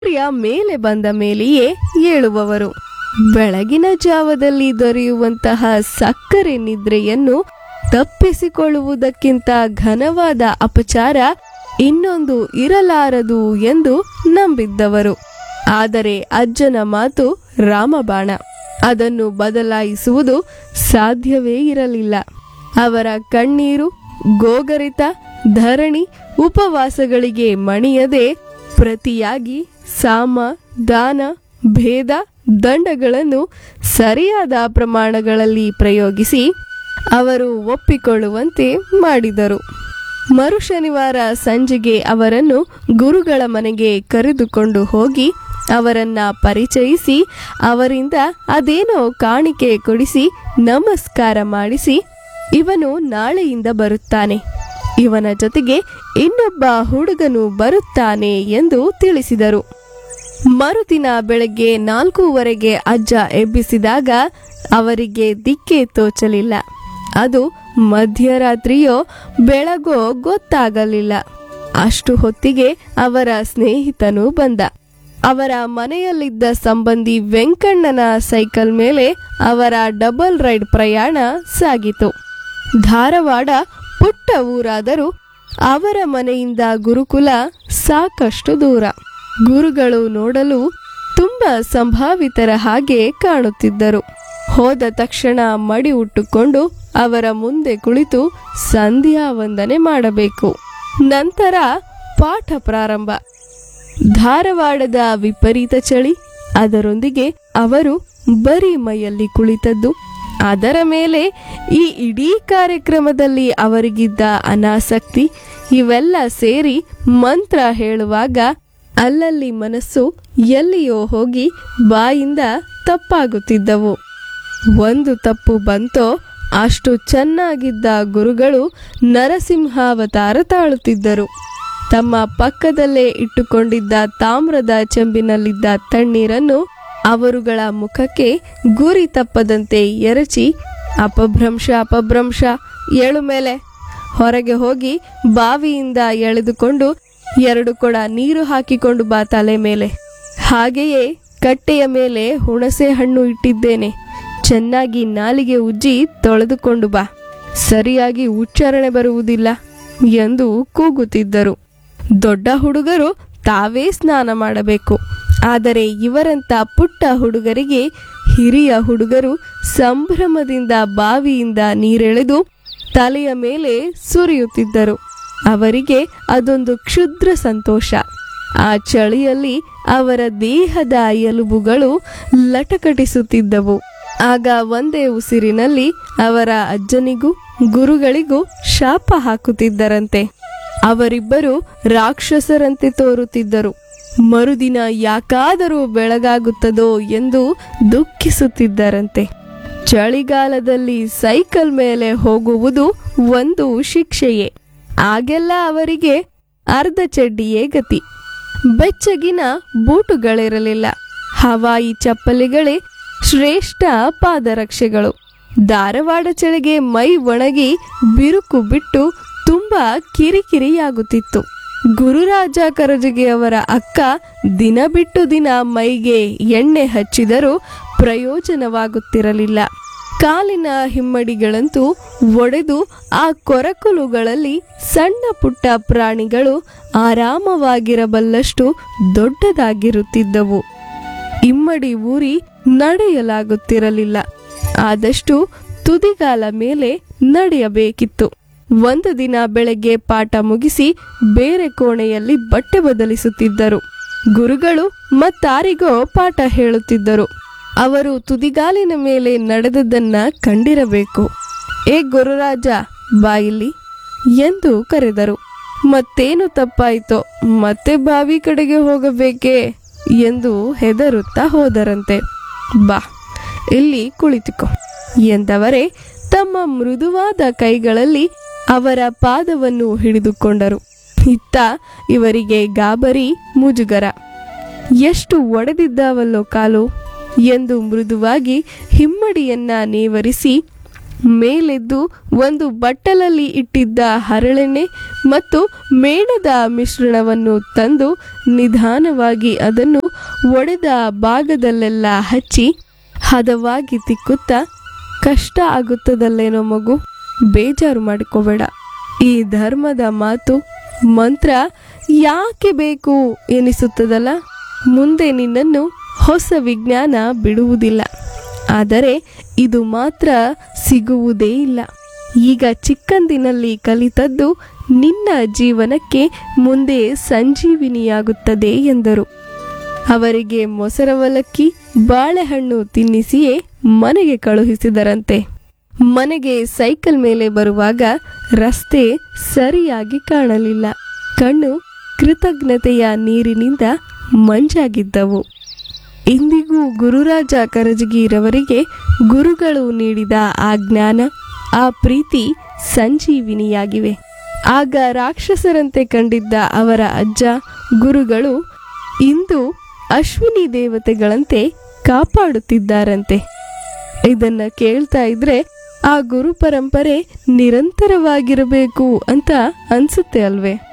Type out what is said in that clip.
ಸೂರ್ಯ ಮೇಲೆ ಬಂದ ಮೇಲೆಯೇ ಏಳುವವರು. ಬೆಳಗಿನ ಜಾವದಲ್ಲಿ ದೊರೆಯುವಂತಹ ಸಕ್ಕರೆ ನಿದ್ರೆಯನ್ನು ತಪ್ಪಿಸಿಕೊಳ್ಳುವುದಕ್ಕಿಂತ ಘನವಾದ ಅಪಚಾರ ಇನ್ನೊಂದು ಇರಲಾರದು ಎಂದು ನಂಬಿದ್ದವರು. ಆದರೆ ಅಜ್ಜನ ಮಾತು ರಾಮಬಾಣ. ಅದನ್ನು ಬದಲಾಯಿಸುವುದು ಸಾಧ್ಯವೇ ಇರಲಿಲ್ಲ. ಅವರ ಕಣ್ಣೀರು, ಗೋಗರಿತ, ಧರಣಿ, ಉಪವಾಸಗಳಿಗೆ ಮಣಿಯದೆ ಪ್ರತಿಯಾಗಿ ಸಾಮ, ದಾನ, ಭೇದ, ದಂಡಗಳನ್ನು ಸರಿಯಾದ ಪ್ರಮಾಣಗಳಲ್ಲಿ ಪ್ರಯೋಗಿಸಿ ಅವರು ಒಪ್ಪಿಕೊಳ್ಳುವಂತೆ ಮಾಡಿದರು. ಮರು ಶನಿವಾರ ಸಂಜೆಗೆ ಅವರನ್ನು ಗುರುಗಳ ಮನೆಗೆ ಕರೆದುಕೊಂಡು ಹೋಗಿ ಅವರನ್ನ ಪರಿಚಯಿಸಿ ಅವರಿಂದ ಅದೇನೋ ಕಾಣಿಕೆ ಕೊಡಿಸಿ ನಮಸ್ಕಾರ ಮಾಡಿಸಿ, ಇವನು ನಾಳೆಯಿಂದ ಬರುತ್ತಾನೆ, ಇವನ ಜೊತೆಗೆ ಇನ್ನೊಬ್ಬ ಹುಡುಗನು ಬರುತ್ತಾನೆ ಎಂದು ತಿಳಿಸಿದರು. ಮರುದಿನ ಬೆಳಗ್ಗೆ 4:15 ಅಜ್ಜ ಎಬ್ಬಿಸಿದಾಗ ಅವರಿಗೆ ದಿಕ್ಕೇ ತೋಚಲಿಲ್ಲ. ಅದು ಮಧ್ಯರಾತ್ರಿಯೋ ಬೆಳಗೋ ಗೊತ್ತಾಗಲಿಲ್ಲ. ಅಷ್ಟು ಹೊತ್ತಿಗೆ ಅವರ ಸ್ನೇಹಿತನು ಬಂದ. ಅವರ ಮನೆಯಲ್ಲಿದ್ದ ಸಂಬಂಧಿ ವೆಂಕಣ್ಣನ ಸೈಕಲ್ ಮೇಲೆ ಅವರ ಡಬಲ್ ರೈಡ್ ಪ್ರಯಾಣ ಸಾಗಿತು. ಧಾರವಾಡ ಪುಟ್ಟ ಊರಾದರೂ ಅವರ ಮನೆಯಿಂದ ಗುರುಕುಲ ಸಾಕಷ್ಟು ದೂರ. ಗುರುಗಳು ನೋಡಲು ತುಂಬಾ ಸಂಭಾವಿತರ ಹಾಗೆ ಕಾಣುತ್ತಿದ್ದರು. ಹೋದ ತಕ್ಷಣ ಮಡಿ ಉಟ್ಟುಕೊಂಡು ಅವರ ಮುಂದೆ ಕುಳಿತು ಸಂಧ್ಯಾ ವಂದನೆ ಮಾಡಬೇಕು. ನಂತರ ಪಾಠ ಪ್ರಾರಂಭ. ಧಾರವಾಡದ ವಿಪರೀತ ಚಳಿ, ಅದರೊಂದಿಗೆ ಅವರು ಬರೀ ಮೈಯಲ್ಲಿ ಕುಳಿತದ್ದು, ಅದರ ಮೇಲೆ ಈ ಇಡೀ ಕಾರ್ಯಕ್ರಮದಲ್ಲಿ ಅವರಿಗಿದ್ದ ಅನಾಸಕ್ತಿ, ಇವೆಲ್ಲ ಸೇರಿ ಮಂತ್ರ ಹೇಳುವಾಗ ಅಲ್ಲಲ್ಲಿ ಮನಸ್ಸು ಎಲ್ಲಿಯೋ ಹೋಗಿ ಬಾಯಿಂದ ತಪ್ಪಾಗುತ್ತಿದ್ದವು. ಒಂದು ತಪ್ಪು ಬಂತೋ ಅಷ್ಟು ಚೆನ್ನಾಗಿದ್ದ ಗುರುಗಳು ನರಸಿಂಹಾವತಾರ ತಾಳುತ್ತಿದ್ದರು. ತಮ್ಮ ಪಕ್ಕದಲ್ಲೇ ಇಟ್ಟುಕೊಂಡಿದ್ದ ತಾಮ್ರದ ಚೆಂಬಿನಲ್ಲಿದ್ದ ತಣ್ಣೀರನ್ನು ಅವರುಗಳ ಮುಖಕ್ಕೆ ಗುರಿ ತಪ್ಪದಂತೆ ಎರಚಿ, ಅಪಭ್ರಂಶ ಅಪಭ್ರಂಶ, ಏಳು ಮೇಲೆ, ಹೊರಗೆ ಹೋಗಿ ಬಾವಿಯಿಂದ ಎಳೆದುಕೊಂಡು 2 ಕೊಡ ನೀರು ಹಾಕಿಕೊಂಡು ಬಾ ತಲೆ ಮೇಲೆ, ಹಾಗೆಯೇ ಕಟ್ಟೆಯ ಮೇಲೆ ಹುಣಸೆ ಹಣ್ಣು ಇಟ್ಟಿದ್ದೇನೆ, ಚೆನ್ನಾಗಿ ನಾಲಿಗೆ ಉಜ್ಜಿ ತೊಳೆದುಕೊಂಡು ಬಾ, ಸರಿಯಾಗಿ ಉಚ್ಚಾರಣೆ ಬರುವುದಿಲ್ಲ ಎಂದು ಕೂಗುತ್ತಿದ್ದರು. ದೊಡ್ಡ ಹುಡುಗರು ತಾವೇ ಸ್ನಾನ ಮಾಡಬೇಕು. ಆದರೆ ಇವರಂತ ಪುಟ್ಟ ಹುಡುಗರಿಗೆ ಹಿರಿಯ ಹುಡುಗರು ಸಂಭ್ರಮದಿಂದ ಬಾವಿಯಿಂದ ನೀರೆಳೆದು ತಲೆಯ ಮೇಲೆ ಸುರಿಯುತ್ತಿದ್ದರು. ಅವರಿಗೆ ಅದೊಂದು ಕ್ಷುದ್ರ ಸಂತೋಷ. ಆ ಚಳಿಯಲ್ಲಿ ಅವರ ದೇಹದ ಎಲುಬುಗಳು ಲಟಕಟಿಸುತ್ತಿದ್ದವು. ಆಗ ಒಂದೇ ಉಸಿರಿನಲ್ಲಿ ಅವರ ಅಜ್ಜನಿಗೂ ಗುರುಗಳಿಗೂ ಶಾಪ ಹಾಕುತ್ತಿದ್ದರಂತೆ. ಅವರಿಬ್ಬರು ರಾಕ್ಷಸರಂತೆ ತೋರುತ್ತಿದ್ದರು. ಮರುದಿನ ಯಾಕಾದರೂ ಬೆಳಗಾಗುತ್ತದೋ ಎಂದು ದುಃಖಿಸುತ್ತಿದ್ದರಂತೆ. ಚಳಿಗಾಲದಲ್ಲಿ ಸೈಕಲ್ ಮೇಲೆ ಹೋಗುವುದು ಒಂದು ಶಿಕ್ಷೆಯೇ. ಆಗೆಲ್ಲ ಅವರಿಗೆ ಅರ್ಧ ಚಡ್ಡಿಯೇ ಗತಿ. ಬೆಚ್ಚಗಿನ ಬೂಟುಗಳಿರಲಿಲ್ಲ. ಹವಾಯಿ ಚಪ್ಪಲಿಗಳೇ ಶ್ರೇಷ್ಠ ಪಾದರಕ್ಷೆಗಳು. ಧಾರವಾಡ ಚಳಿಗೆ ಮೈ ಒಣಗಿ ಬಿರುಕು ಬಿಟ್ಟು ತುಂಬಾ ಕಿರಿಕಿರಿಯಾಗುತ್ತಿತ್ತು. ಗುರುರಾಜ ಕರಜಗಿಯವರ ಅಕ್ಕ ದಿನ ಬಿಟ್ಟು ದಿನ ಮೈಗೆ ಎಣ್ಣೆ ಹಚ್ಚಿದರೂ ಪ್ರಯೋಜನವಾಗುತ್ತಿರಲಿಲ್ಲ. ಕಾಲಿನ ಹಿಮ್ಮಡಿಗಳಂತೂ ಒಡೆದು ಆ ಕೊರಕಲುಗಳಲ್ಲಿ ಸಣ್ಣ ಪುಟ್ಟ ಪ್ರಾಣಿಗಳು ಆರಾಮವಾಗಿರಬಲ್ಲಷ್ಟು ದೊಡ್ಡದಾಗಿರುತ್ತಿದ್ದವು. ಇಮ್ಮಡಿ ಊರಿ ನಡೆಯಲಾಗುತ್ತಿರಲಿಲ್ಲ. ಆದಷ್ಟು ತುದಿಗಾಲ ಮೇಲೆ ನಡೆಯಬೇಕಿತ್ತು. ಒಂದು ದಿನ ಬೆಳಗ್ಗೆ ಪಾಠ ಮುಗಿಸಿ ಬೇರೆ ಕೋಣೆಯಲ್ಲಿ ಬಟ್ಟೆ ಬದಲಿಸುತ್ತಿದ್ದರು. ಗುರುಗಳು ಮತ್ತಾರಿಗೋ ಪಾಠ ಹೇಳುತ್ತಿದ್ದರು. ಅವರು ತುದಿಗಾಲಿನ ಮೇಲೆ ನಡೆದದ್ದನ್ನ ಕಂಡಿರಬೇಕು. ಏ ಗುರುರಾಜ, ಬಾಯಿಲಿ ಎಂದು ಕರೆದರು. ಮತ್ತೇನು ತಪ್ಪಾಯಿತೋ, ಮತ್ತೆ ಬಾವಿ ಕಡೆಗೆ ಹೋಗಬೇಕೇ ಎಂದು ಹೆದರುತ್ತಾ ಹೋದರಂತೆ. ಬಾ, ಇಲ್ಲಿ ಕುಳಿತುಕೋ ಎಂದವರೇ ತಮ್ಮ ಮೃದುವಾದ ಕೈಗಳಲ್ಲಿ ಅವರ ಪಾದವನ್ನು ಹಿಡಿದುಕೊಂಡರು. ಇತ್ತ ಇವರಿಗೆ ಗಾಬರಿ, ಮುಜುಗರ. ಎಷ್ಟು ಒಡೆದಿದ್ದಾವಲ್ಲೋ ಕಾಲು ಎಂದು ಮೃದುವಾಗಿ ಹಿಮ್ಮಡಿಯನ್ನ ನೇವರಿಸಿ ಮೇಲೆದ್ದು ಒಂದು ಬಟ್ಟಲಲ್ಲಿ ಇಟ್ಟಿದ್ದ ಹರಳೆಣ್ಣೆ ಮತ್ತು ಮೇಣದ ಮಿಶ್ರಣವನ್ನು ತಂದು ನಿಧಾನವಾಗಿ ಅದನ್ನು ಒಡೆದ ಭಾಗದಲ್ಲೆಲ್ಲ ಹಚ್ಚಿ ಹದವಾಗಿ ತಿಕ್ಕುತ್ತಾ, ಕಷ್ಟ ಆಗುತ್ತದಲ್ಲೇನೋ ಮಗು, ಬೇಜಾರು ಮಾಡಿಕೋಬೇಡ. ಈ ಧರ್ಮದ ಮಾತು ಮಂತ್ರ ಯಾಕೆ ಬೇಕು ಎನಿಸುತ್ತದಲ್ಲ. ಮುಂದೆ ನಿನ್ನನ್ನು ಹೊಸ ವಿಜ್ಞಾನ ಬಿಡುವುದಿಲ್ಲ, ಆದರೆ ಇದು ಮಾತ್ರ ಸಿಗುವುದೇ ಇಲ್ಲ. ಈಗ ಚಿಕ್ಕಂದಿನಲ್ಲಿ ಕಲಿತದ್ದು ನಿನ್ನ ಜೀವನಕ್ಕೆ ಮುಂದೆ ಸಂಜೀವಿನಿಯಾಗುತ್ತದೆ ಎಂದರು. ಅವರಿಗೆ ಮೊಸರವಲಕ್ಕಿ ಬಾಳೆಹಣ್ಣು ತಿನ್ನಿಸಿಯೇ ಮನೆಗೆ ಕಳುಹಿಸಿದರಂತೆ. ಮನೆಗೆ ಸೈಕಲ್ ಮೇಲೆ ಬರುವಾಗ ರಸ್ತೆ ಸರಿಯಾಗಿ ಕಾಣಲಿಲ್ಲ. ಕಣ್ಣು ಕೃತಜ್ಞತೆಯ ನೀರಿನಿಂದ ಮಂಜಾಗಿದ್ದವು. ಇಂದಿಗೂ ಗುರುರಾಜ ಕರಜಗಿರವರಿಗೆ ಗುರುಗಳು ನೀಡಿದ ಆ ಜ್ಞಾನ, ಆ ಪ್ರೀತಿ ಸಂಜೀವಿನಿಯಾಗಿವೆ. ಆಗ ರಾಕ್ಷಸರಂತೆ ಕಂಡಿದ್ದ ಅವರ ಅಜ್ಜ ಗುರುಗಳು ಇಂದು ಅಶ್ವಿನಿ ದೇವತೆಗಳಂತೆ ಕಾಪಾಡುತ್ತಿದ್ದಾರಂತೆ. ಇದನ್ನ ಕೇಳ್ತಾ ಇದ್ರೆ ಆ ಗುರು ಪರಂಪರೆ ನಿರಂತರವಾಗಿರಬೇಕು ಅಂತ ಅನ್ಸುತ್ತೆ ಅಲ್ವೇ?